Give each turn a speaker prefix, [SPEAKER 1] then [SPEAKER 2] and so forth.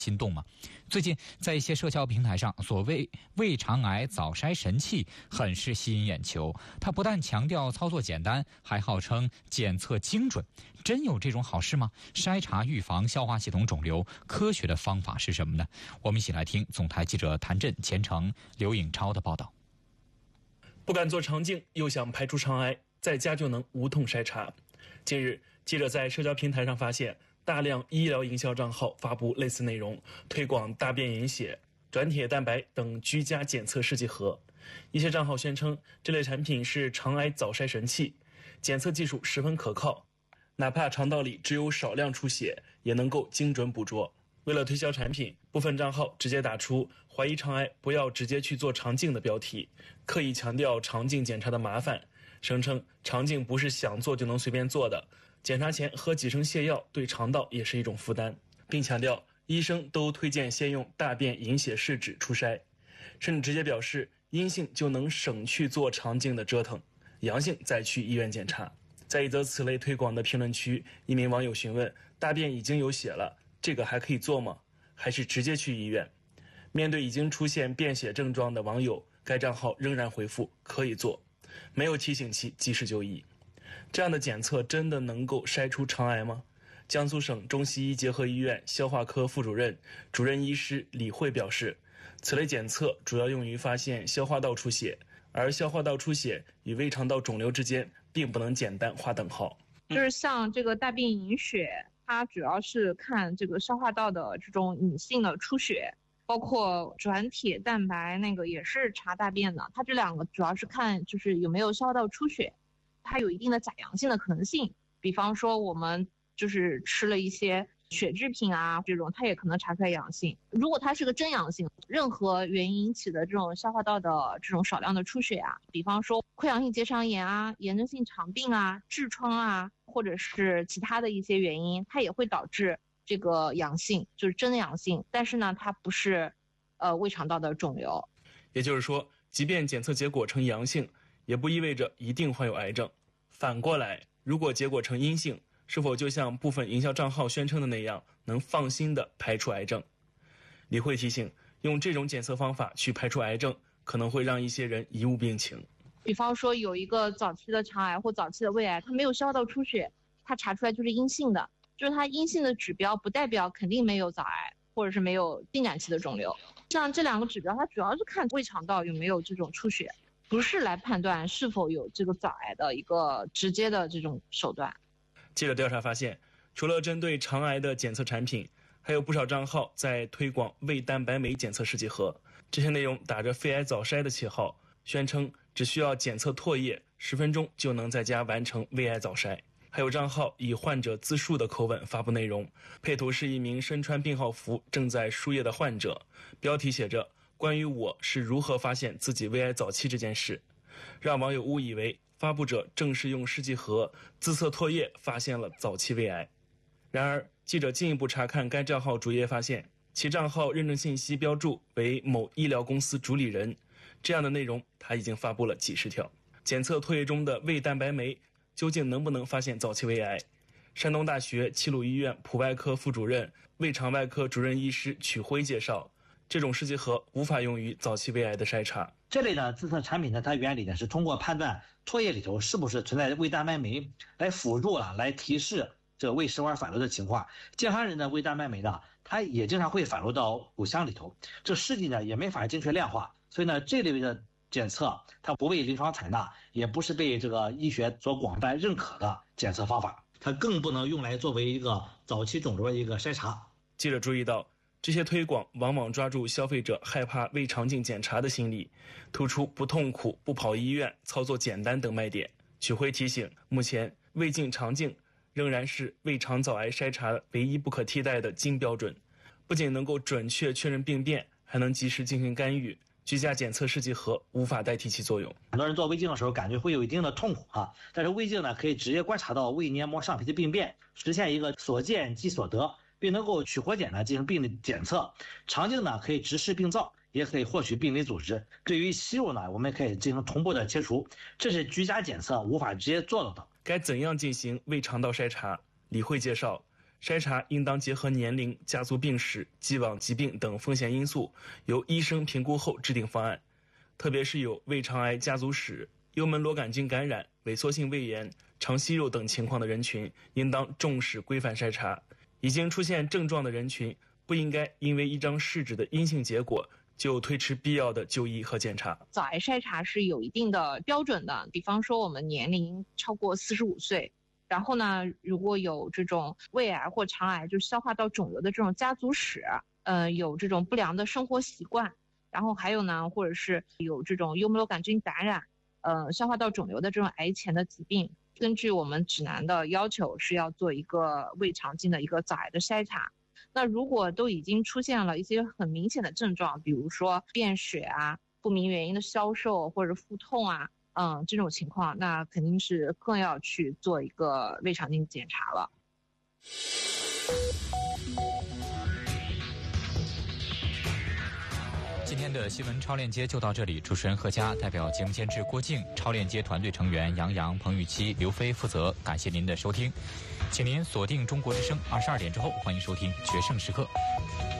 [SPEAKER 1] 心动吗？最近在一些社交平台上，所谓胃肠癌早筛神器很是吸引眼球。它不但强调操作简单，还号称检测精准。真有这种好事吗？筛查预防消化系统肿瘤，科学的方法是什么呢？我们一起来听总台记者谭震、钱程、刘颖超的报道。
[SPEAKER 2] 不敢做肠镜，又想排除肠癌，在家就能无痛筛查。近日，记者在社交平台上发现，大量医疗营销账号发布类似内容，推广大便隐血、转铁蛋白等居家检测试剂盒。一些账号宣称这类产品是肠癌早筛神器，检测技术十分可靠，哪怕肠道里只有少量出血，也能够精准捕捉。为了推销产品，部分账号直接打出怀疑肠癌不要直接去做肠镜的标题，刻意强调肠镜检查的麻烦，声称肠镜不是想做就能随便做的，检查前喝几升泻药对肠道也是一种负担，并强调医生都推荐先用大便隐血试纸初筛，甚至直接表示阴性就能省去做肠镜的折腾，阳性再去医院检查。在一则此类推广的评论区，一名网友询问：大便已经有血了，这个还可以做吗？还是直接去医院？面对已经出现便血症状的网友，该账号仍然回复可以做，没有提醒其及时就医。这样的检测真的能够筛出肠癌吗？江苏省中西医结合医院消化科副主任、主任医师李慧表示，此类检测主要用于发现消化道出血，而消化道出血与胃肠道肿瘤之间并不能简单划等号。
[SPEAKER 3] 就是像这个大便隐血，它主要是看这个消化道的这种隐性的出血，包括转铁蛋白那个也是查大便的，它这两个主要是看就是有没有消化道出血，它有一定的假阳性的可能性。比方说我们就是吃了一些血制品啊，这种它也可能查出来阳性。如果它是个真阳性，任何原因引起的这种消化道的这种少量的出血啊，比方说溃疡性结肠炎啊、炎症性肠病啊、痔疮啊，或者是其他的一些原因，它也会导致这个阳性，就是真的阳性，但是呢它不是胃肠道的肿瘤。
[SPEAKER 2] 也就是说，即便检测结果呈阳性，也不意味着一定患有癌症。反过来，如果结果呈阴性，是否就像部分营销账号宣称的那样，能放心地排除癌症？李慧提醒，用这种检测方法去排除癌症，可能会让一些人贻误病情。
[SPEAKER 3] 比方说有一个早期的肠癌或早期的胃癌，它没有消化道出血，它查出来就是阴性的，就是它阴性的指标不代表肯定没有早癌或者是没有进展期的肿瘤。像这两个指标，它主要是看胃肠道有没有这种出血，不是来判断是否有这个早癌的一个直接的这种手段。
[SPEAKER 2] 记者调查发现，除了针对肠癌的检测产品，还有不少账号在推广胃蛋白酶检测试剂盒，这些内容打着肺癌早筛的旗号，宣称只需要检测唾液10分钟就能在家完成胃癌早筛。还有账号以患者自述的口吻发布内容，配图是一名身穿病号服正在输液的患者，标题写着关于我是如何发现自己胃癌早期这件事，让网友误以为发布者正是用试剂盒自测唾液发现了早期胃癌。然而记者进一步查看该账号主页发现，其账号认证信息标注为某医疗公司主理人，这样的内容他已经发布了几十条。检测唾液中的胃蛋白酶究竟能不能发现早期胃癌？山东大学齐鲁医院普外科副主任、胃肠外科主任医师曲辉介绍，这种试剂盒无法用于早期胃癌的筛查。
[SPEAKER 4] 这类的自测产品呢，它原理呢是通过判断唾液里头是不是存在胃蛋白酶，来辅助来提示这个胃食管反流的情况。健康人的胃蛋白酶呢，它也经常会反流到口腔里头，这试剂呢也没法精确量化，所以呢这类的检测它不被临床采纳，也不是被这个医学所广泛认可的检测方法，它更不能用来作为一个早期肿瘤的一个筛查。
[SPEAKER 2] 记者注意到，这些推广往往抓住消费者害怕胃肠镜检查的心理，突出不痛苦、不跑医院、操作简单等卖点。曲辉提醒，目前胃镜、肠镜仍然是胃肠早癌筛查唯一不可替代的金标准，不仅能够准确确认病变，还能及时进行干预。居家检测试剂盒无法代替其作用。
[SPEAKER 4] 很多人做胃镜的时候感觉会有一定的痛苦但是胃镜呢可以直接观察到胃黏膜上皮的病变，实现一个所见即所得，并能够取活检呢进行病理检测。肠镜呢可以直视病灶，也可以获取病理组织。对于息肉呢，我们可以进行同步的切除，这是居家检测无法直接做到的。
[SPEAKER 2] 该怎样进行胃肠道筛查？李慧介绍， 筛查应当结合年龄、家族病史、既往疾病等风险因素，由医生评估后制定方案。特别是有胃肠癌家族史、幽门螺杆菌感染、萎缩性胃炎、肠息肉等情况的人群，应当重视规范筛查。已经出现症状的人群，不应该因为一张试纸的阴性结果就推迟必要的就医和检查。
[SPEAKER 3] 早癌筛查是有一定的标准的，比方说我们年龄超过45岁，然后呢，如果有这种胃癌或肠癌，就是消化道肿瘤的这种家族史，有这种不良的生活习惯，然后还有呢，或者是有这种幽门螺杆菌感染，消化道肿瘤的这种癌前的疾病，根据我们指南的要求是要做一个胃肠镜的一个早癌的筛查。那如果都已经出现了一些很明显的症状，比如说便血啊、不明原因的消瘦或者腹痛啊，这种情况，那肯定是更要去做一个胃肠镜检查了。
[SPEAKER 1] 今天的新闻超链接就到这里，主持人何佳代表节目监制郭靖、超链接团队成员杨洋、彭雨期、刘飞负责，感谢您的收听，请您锁定中国之声，22点之后欢迎收听《决胜时刻》。